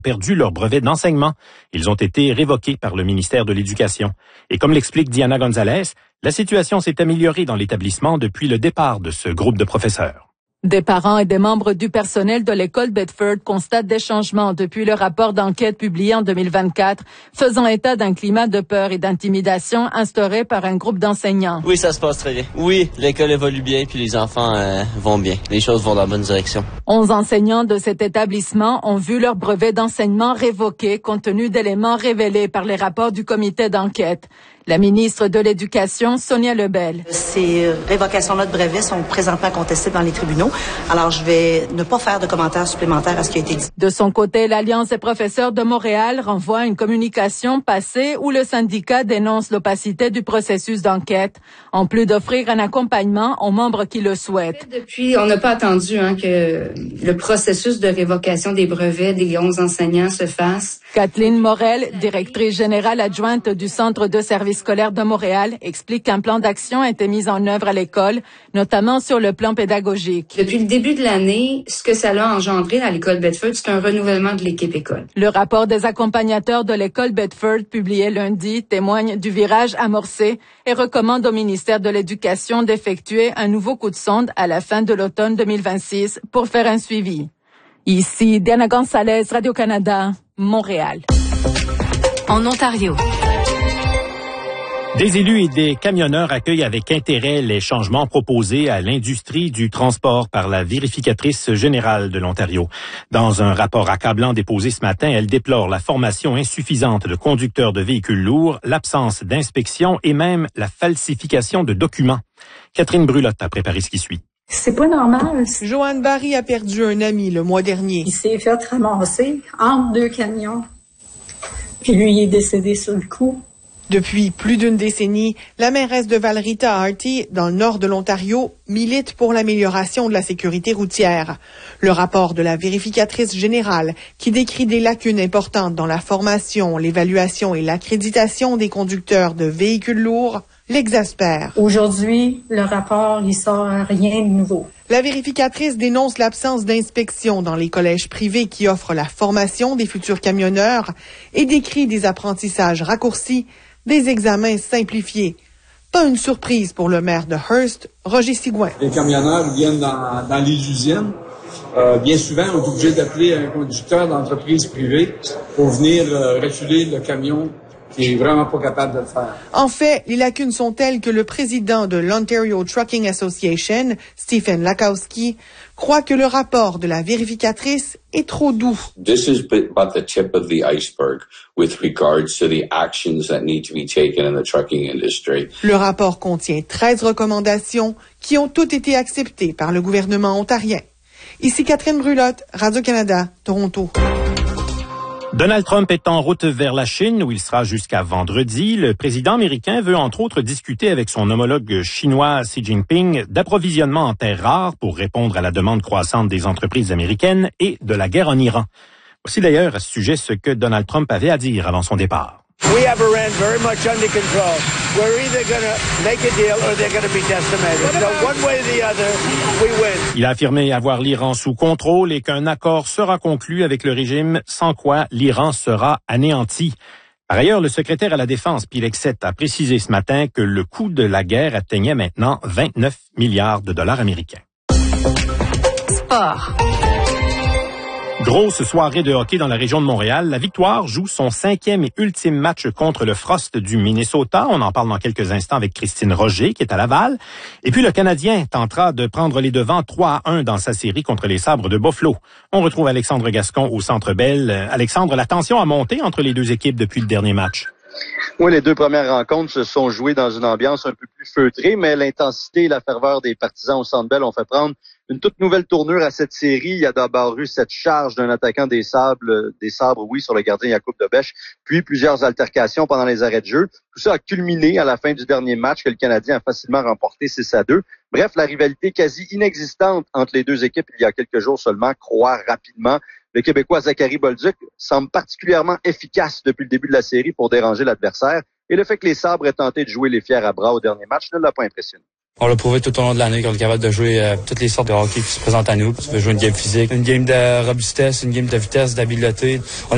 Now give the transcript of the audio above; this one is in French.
perdu leur brevet d'enseignement. Ils ont été révoqués par le ministère de l'Éducation. Et comme l'explique Diana Gonzalez, la situation s'est améliorée dans l'établissement depuis le départ de ce groupe de professeurs. Des parents et des membres du personnel de l'école Bedford constatent des changements depuis le rapport d'enquête publié en 2024, faisant état d'un climat de peur et d'intimidation instauré par un groupe d'enseignants. Oui, ça se passe très bien. Oui, l'école évolue bien, puis les enfants vont bien. Les choses vont dans la bonne direction. 11 enseignants de cet établissement ont vu leur brevet d'enseignement révoqué compte tenu d'éléments révélés par les rapports du comité d'enquête. La ministre de l'Éducation, Sonia Lebel. Ces révocations-là de brevets sont présentement contestées dans les tribunaux. Alors, je vais ne pas faire de commentaires supplémentaires à ce qui a été dit. De son côté, l'Alliance des professeurs de Montréal renvoie une communication passée où le syndicat dénonce l'opacité du processus d'enquête, en plus d'offrir un accompagnement aux membres qui le souhaitent. Depuis, on n'a pas attendu que le processus de révocation des brevets des 11 enseignants se fasse. Kathleen Morel, directrice générale adjointe du Centre de services scolaires de Montréal, explique qu'un plan d'action a été mis en œuvre à l'école, notamment sur le plan pédagogique. Depuis le début de l'année, ce que ça a engendré à l'école Bedford, c'est un renouvellement de l'équipe école. Le rapport des accompagnateurs de l'école Bedford, publié lundi, témoigne du virage amorcé et recommande au ministère de l'Éducation d'effectuer un nouveau coup de sonde à la fin de l'automne 2026 pour faire un suivi. Ici, Diana Gonzalez, Radio-Canada, Montréal. En Ontario. Des élus et des camionneurs accueillent avec intérêt les changements proposés à l'industrie du transport par la vérificatrice générale de l'Ontario. Dans un rapport accablant déposé ce matin, elle déplore la formation insuffisante de conducteurs de véhicules lourds, l'absence d'inspection et même la falsification de documents. Catherine Brulotte a préparé ce qui suit. C'est pas normal. Joanne Barry a perdu un ami le mois dernier. Il s'est fait ramasser entre deux camions. Puis lui, il est décédé sur le coup. Depuis plus d'une décennie, la mairesse de Valrita Harty, dans le nord de l'Ontario, milite pour l'amélioration de la sécurité routière. Le rapport de la vérificatrice générale, qui décrit des lacunes importantes dans la formation, l'évaluation et l'accréditation des conducteurs de véhicules lourds, l'exaspère. Aujourd'hui, le rapport, il sort rien de nouveau. La vérificatrice dénonce l'absence d'inspection dans les collèges privés qui offrent la formation des futurs camionneurs et décrit des apprentissages raccourcis, des examens simplifiés. Pas une surprise pour le maire de Hearst, Roger Sigouin. Les camionneurs viennent dans les usines. Bien souvent, on est obligé d'appeler un conducteur d'entreprise privée pour venir reculer le camion qui est vraiment pas capable de le faire. En fait, les lacunes sont telles que le président de l'Ontario Trucking Association, Stephen Lakowski, croit que le rapport de la vérificatrice est trop doux. This is but the tip of the iceberg with regards to the actions that need to be taken in the trucking industry. Le rapport contient 13 recommandations qui ont toutes été acceptées par le gouvernement ontarien. Ici Catherine Brulotte, Radio-Canada, Toronto. Donald Trump est en route vers la Chine où il sera jusqu'à vendredi. Le président américain veut entre autres discuter avec son homologue chinois Xi Jinping d'approvisionnement en terres rares pour répondre à la demande croissante des entreprises américaines et de la guerre en Iran. Voici d'ailleurs à ce sujet ce que Donald Trump avait à dire avant son départ. We have Iran very much under control. We're either going to make a deal or they're going to be decimated. So one way or the other, we win. Il a affirmé avoir l'Iran sous contrôle et qu'un accord sera conclu avec le régime, sans quoi l'Iran sera anéanti. Par ailleurs, le secrétaire à la Défense, Pete Hegseth, a précisé ce matin que le coût de la guerre atteignait maintenant 29 milliards de dollars américains. Sport. Grosse soirée de hockey dans la région de Montréal. La Victoire joue son 5e et ultime match contre le Frost du Minnesota. On en parle dans quelques instants avec Christine Roger, qui est à Laval. Et puis le Canadien tentera de prendre les devants 3-1 dans sa série contre les Sabres de Buffalo. On retrouve Alexandre Gascon au Centre Bell. Alexandre, la tension a monté entre les deux équipes depuis le dernier match. Oui, les deux premières rencontres se sont jouées dans une ambiance un peu plus feutrée, mais l'intensité et la ferveur des partisans au Centre Bell ont fait prendre une toute nouvelle tournure à cette série. Il y a d'abord eu cette charge d'un attaquant des Sabres, sur le gardien Jakub Dobeš, puis plusieurs altercations pendant les arrêts de jeu. Tout ça a culminé à la fin du dernier match que le Canadien a facilement remporté 6-2. Bref, la rivalité quasi inexistante entre les deux équipes il y a quelques jours seulement croît rapidement. Le Québécois Zachary Bolduc semble particulièrement efficace depuis le début de la série pour déranger l'adversaire. Et le fait que les Sabres aient tenté de jouer les fiers à bras au dernier match ne l'a pas impressionné. On l'a prouvé tout au long de l'année qu'on est capable de jouer toutes les sortes de hockey qui se présentent à nous. On veut jouer une game physique, une game de robustesse, une game de vitesse, d'habileté.